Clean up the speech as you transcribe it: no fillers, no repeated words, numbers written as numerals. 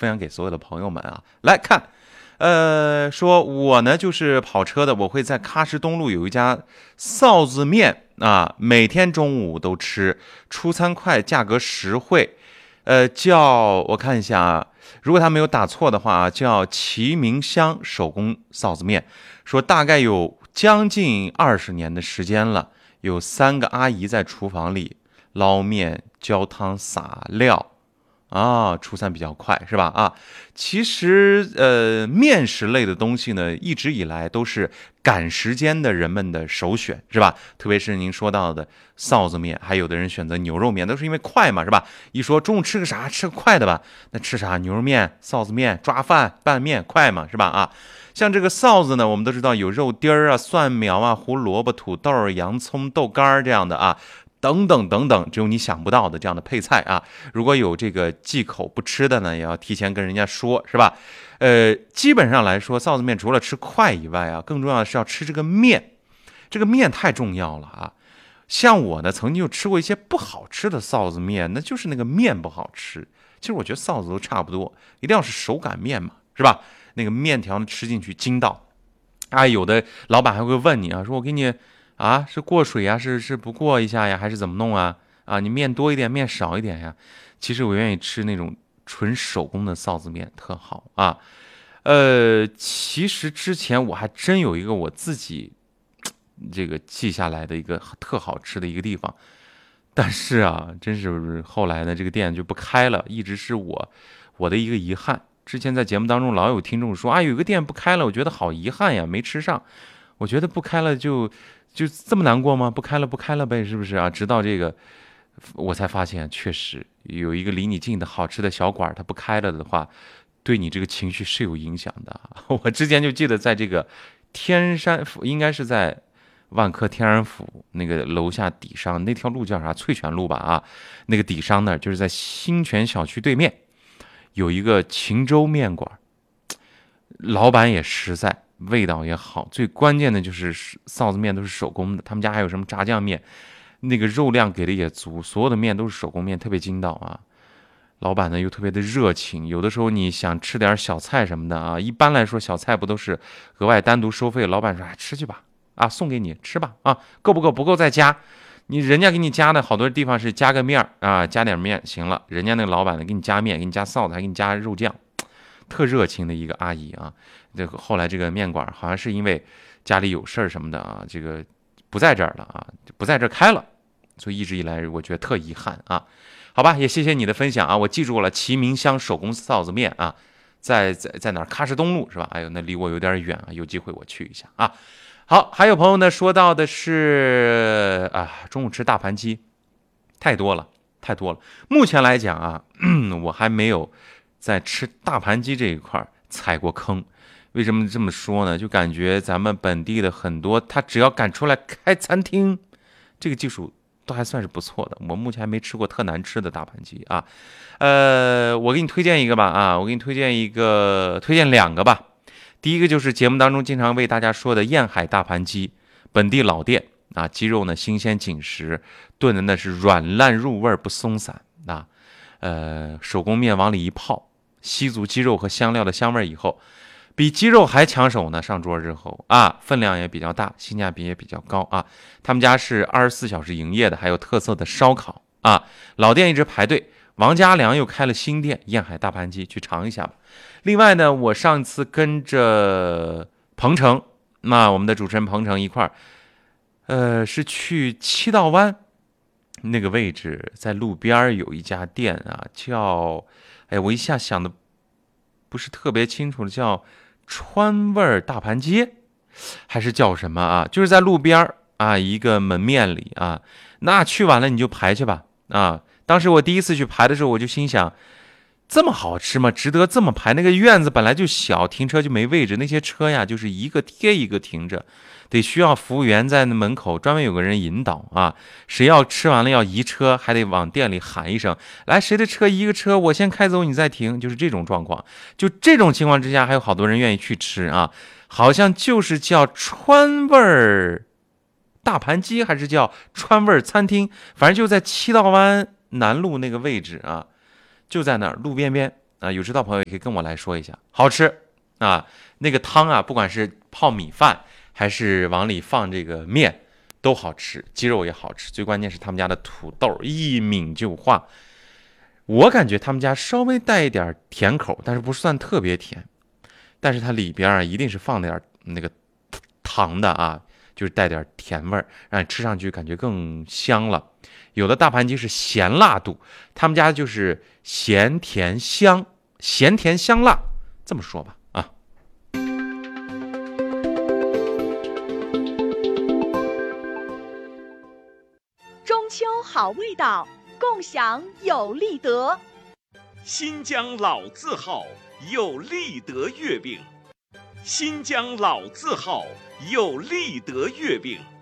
分享给所有的朋友们啊。来看，说我呢就是跑车的，我会在喀什东路有一家臊子面啊，每天中午都吃，出餐快，价格实惠。叫我看一下啊，如果他没有打错的话，叫齐明香手工臊子面，说大概有将近20年的时间了，有3个阿姨在厨房里捞面、浇汤、撒料。啊，出餐比较快是吧？啊，其实面食类的东西呢，一直以来都是赶时间的人们的首选是吧？特别是您说到的臊子面，还有的人选择牛肉面，都是因为快嘛是吧？一说中午吃个啥，吃个快的吧，那吃啥？牛肉面、臊子面、抓饭、拌面，快嘛是吧？啊，像这个臊子呢，我们都知道有肉丁儿啊、蒜苗啊、胡萝卜、土豆、洋葱、豆干这样的啊。等等等等，只有你想不到的这样的配菜啊！如果有这个忌口不吃的呢，也要提前跟人家说，是吧？基本上来说，臊子面除了吃快以外啊，更重要的是要吃这个面，这个面太重要了啊！像我呢，曾经就吃过一些不好吃的臊子面，那就是那个面不好吃。其实我觉得臊子都差不多，一定要是手擀面嘛，是吧？那个面条呢，吃进去筋道。啊，有的老板还会问你啊，说我给你。啊，是过水呀，是不过一下呀，还是怎么弄啊？啊，你面多一点，面少一点呀？其实我愿意吃那种纯手工的臊子面，特好啊。其实之前我还真有一个我自己这个记下来的一个特好吃的一个地方，但是啊，真是后来呢，这个店就不开了，一直是我的一个遗憾。之前在节目当中老有听众说啊，有个店不开了，我觉得好遗憾呀，没吃上。我觉得不开了就这么难过吗？不开了呗，是不是啊？直到这个，我才发现，确实有一个离你近的好吃的小馆，它不开了的话，对你这个情绪是有影响的。我之前就记得，在这个天山府，应该是在万科天然府那个楼下底商，那条路叫啥？翠泉路吧？啊，那个底商那儿，就是在新泉小区对面，有一个秦州面馆，老板也实在。味道也好，最关键的就是臊子面都是手工的，他们家还有什么炸酱面，那个肉量给的也足，所有的面都是手工面，特别筋道啊。老板呢又特别的热情，有的时候你想吃点小菜什么的啊，一般来说小菜不都是额外单独收费？老板说吃去吧，啊送给你吃吧，啊够不够？不够再加。人家给你加的好多地方是加个面啊，加点面行了，人家那个老板呢给你加面，给你加臊子，还给你加肉酱。特热情的一个阿姨啊，这个后来这个面馆好像是因为家里有事儿什么的啊，这个不在这儿了啊，不在这儿开了，所以一直以来我觉得特遗憾啊。好吧，也谢谢你的分享啊，我记住了齐明香手工臊子面啊，在哪儿？喀什东路是吧？哎呦，那离我有点远啊，有机会我去一下啊。好，还有朋友呢说到的是啊，中午吃大盘鸡，太多了。目前来讲啊，我还没有。在吃大盘鸡这一块踩过坑，为什么这么说呢？就感觉咱们本地的很多，他只要敢出来开餐厅，这个技术都还算是不错的。我目前还没吃过特难吃的大盘鸡啊。我给你推荐一个吧啊，我给你推荐2个吧。第一个就是节目当中经常为大家说的燕海大盘鸡，本地老店啊，鸡肉呢新鲜紧实，炖的那是软烂入味不松散啊。手工面往里一泡。吸足鸡肉和香料的香味以后，比鸡肉还抢手呢。上桌之后啊，分量也比较大，性价比也比较高啊。他们家是24小时营业的，还有特色的烧烤啊。老店一直排队，王家良又开了新店，燕海大盘鸡，去尝一下吧。另外呢，我上次跟着彭程，那我们的主持人彭程一块儿，是去七道湾那个位置，在路边有一家店啊，叫。哎，我一下想的不是特别清楚了，叫川味大盘街，还是叫什么啊？就是在路边啊，一个门面里啊。那去晚了你就排去吧啊！当时我第一次去排的时候，我就心想，这么好吃吗？值得这么排？那个院子本来就小，停车就没位置，那些车呀，就是一个贴一个停着。得需要服务员在那门口专门有个人引导啊，谁要吃完了要移车，还得往店里喊一声，来谁的车移个车，我先开走，你再停，就是这种状况。就这种情况之下，还有好多人愿意去吃啊，好像就是叫川味儿大盘鸡，还是叫川味儿餐厅，反正就在七道湾南路那个位置啊，就在那儿路边边啊，有知道朋友也可以跟我来说一下，好吃啊。那个汤啊，不管是泡米饭还是往里放这个面，都好吃，鸡肉也好吃。最关键是他们家的土豆一抿就化，我感觉他们家稍微带一点甜口，但是不算特别甜。但是它里边啊，一定是放点那个糖的啊，就是带点甜味儿，让你吃上去感觉更香了。有的大盘鸡是咸辣度，他们家就是咸甜香，咸甜香辣，这么说吧啊。 中秋好味道，共享有利德。 新疆老字号有利德月饼，新疆老字号有利德月饼。